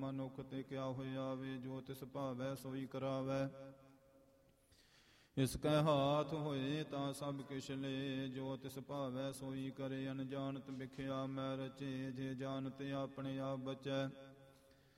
ਮਨੁੱਖ ਤੇ ਕਿਆ ਹੋਇਆਵੇ, ਜੋ ਤਿਸ ਭਾਵੈ ਸੋਈ ਕਰਾਵੈ। ਇਸ ਕੈ ਹਾਥ ਹੋਏ ਤਾਂ ਸਭ ਕਿਛ ਲੇ, ਜੋ ਤਿਸ ਭਾਵੈ ਸੋਈ ਕਰੇ। ਅਨਜਾਨਤ ਬਿਖਿਆ ਮੈਂ ਰਚੇ, ਜੇ ਜਾਣਤ ਆਪਣੇ ਆਪ ਬਚੈ।